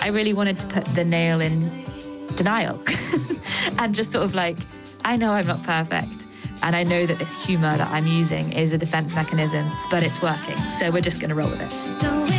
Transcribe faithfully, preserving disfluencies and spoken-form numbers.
really wanted to put the nail in denial and just sort of like, I know I'm not perfect. And I know that this humour that I'm using is a defence mechanism, but it's working. So we're just going to roll with it. So